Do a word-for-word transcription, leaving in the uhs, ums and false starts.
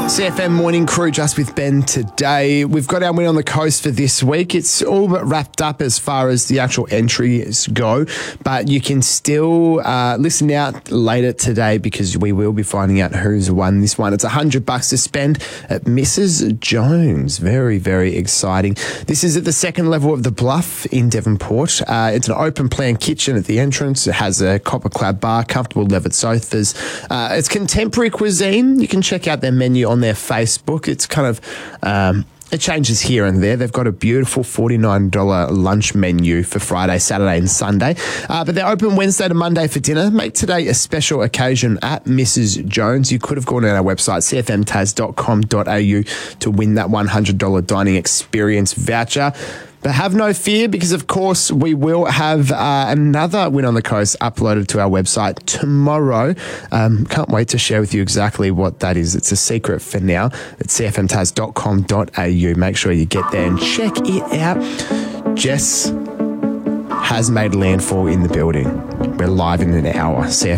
C F M Morning Crew just with Ben today. We've got our win on the coast for this week. It's all but wrapped up as far as the actual entries go, but you can still uh, listen out later today because we will be finding out who's won this one. It's a hundred bucks to spend at Missus Jones. Very, very exciting. This is at the second level of the Bluff in Devonport. Uh, it's an open plan kitchen at the entrance. It has a copper clad bar, comfortable leather sofas. Uh, it's contemporary cuisine. You can check out their menu on their Facebook. It's kind of, um, it changes here and there. They've got a beautiful forty-nine dollars lunch menu for Friday, Saturday and Sunday. Uh, but they're open Wednesday to Monday for dinner. Make today a special occasion at Missus Jones. You could have gone on our website, c f m tas dot com dot a u, to win that one hundred dollars dining experience voucher. But have no fear because, of course, we will have uh, another Win on the Coast uploaded to our website tomorrow. Um, can't wait to share with you exactly what that is. It's a secret for now. It's c f m tas dot com dot a u. Make sure you get there and check it out. Jess has made landfall in the building. We're live in an hour. C F M